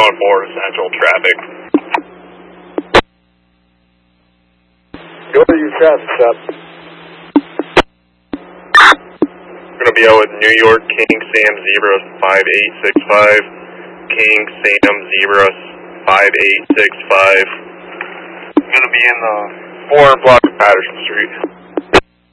on board essential traffic. Go to your traffic stop. We're going to be out with New York King Sam Zebra 5865. King Sam Zebra 5865. I'm going to be in the 400 block of Patterson Street.